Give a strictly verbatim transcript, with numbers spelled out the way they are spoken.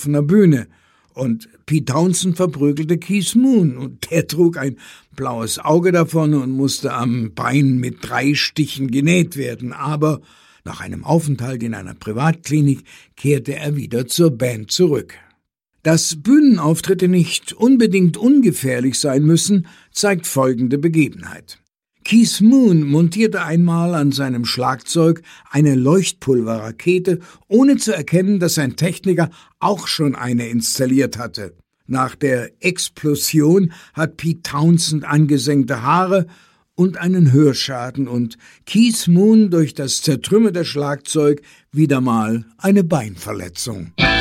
offener Bühne. Und Pete Townshend verprügelte Keith Moon, und der trug ein blaues Auge davon und musste am Bein mit drei Stichen genäht werden. Aber nach einem Aufenthalt in einer Privatklinik kehrte er wieder zur Band zurück. Dass Bühnenauftritte nicht unbedingt ungefährlich sein müssen, zeigt folgende Begebenheit. Keith Moon montierte einmal an seinem Schlagzeug eine Leuchtpulverrakete, ohne zu erkennen, dass sein Techniker auch schon eine installiert hatte. Nach der Explosion hat Pete Townshend angesenkte Haare und einen Hörschaden und Keith Moon durch das zertrümmerte Schlagzeug wieder mal eine Beinverletzung.